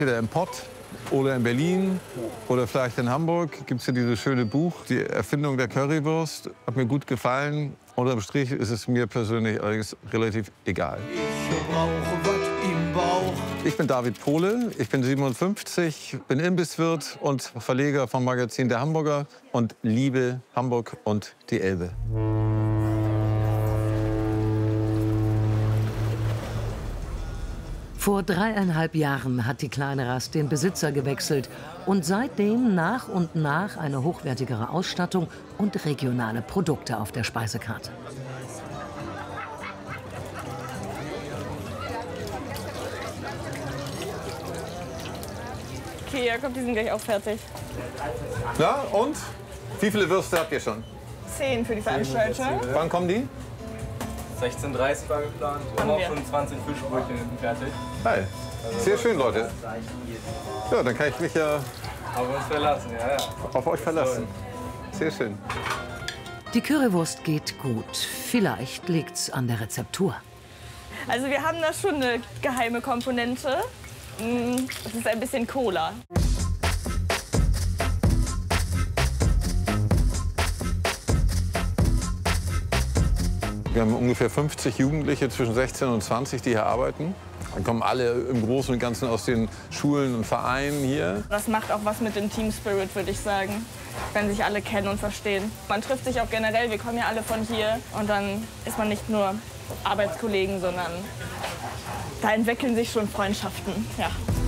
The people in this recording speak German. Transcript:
Entweder im Pott oder in Berlin oder vielleicht in Hamburg gibt es hier dieses schöne Buch, die Erfindung der Currywurst. Hat mir gut gefallen. Unterm Strich ist es mir persönlich allerdings relativ egal. Ich brauche was im Bauch. Ich bin David Pohle, ich bin 57, bin Imbisswirt und Verleger vom Magazin Der Hamburger und liebe Hamburg und die Elbe. Vor 3,5 Jahren hat die kleine Rast den Besitzer gewechselt und seitdem nach und nach eine hochwertigere Ausstattung und regionale Produkte auf der Speisekarte. Okay, Jakob, die sind gleich auch fertig. Na, und? Wie viele Würste habt ihr schon? 10 für die Veranstaltung. Wann kommen die? 16:30 war geplant. Wir haben auch schon 20 Fischbrötchen hinten fertig. Geil. Sehr schön, Leute. Ja, dann kann ich mich ja Auf uns verlassen, ja. auf euch verlassen. Sehr schön. Die Currywurst geht gut. Vielleicht liegt's an der Rezeptur. Also wir haben da schon eine geheime Komponente. Das ist ein bisschen Cola. Wir haben ungefähr 50 Jugendliche zwischen 16 und 20, die hier arbeiten. Dann kommen alle im Großen und Ganzen aus den Schulen und Vereinen hier. Das macht auch was mit dem Team Spirit, würde ich sagen. Wenn sich alle kennen und verstehen. Man trifft sich auch generell, wir kommen ja alle von hier. Und dann ist man nicht nur Arbeitskollegen, sondern da entwickeln sich schon Freundschaften. Ja.